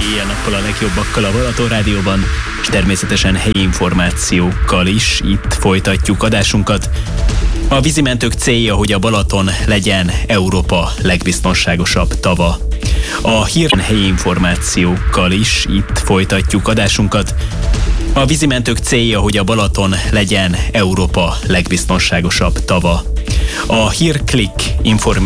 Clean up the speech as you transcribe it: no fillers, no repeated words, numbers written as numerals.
éjjel-nappal a legjobbakkal a Balaton Rádióban, és természetesen helyi információkkal is itt folytatjuk adásunkat. A vízimentők célja, hogy a Balaton legyen Európa legbiztonságosabb tava. A helyi információkkal is itt folytatjuk adásunkat. A vízimentők célja, hogy a Balaton legyen Európa legbiztonságosabb tava. A Hírklik információ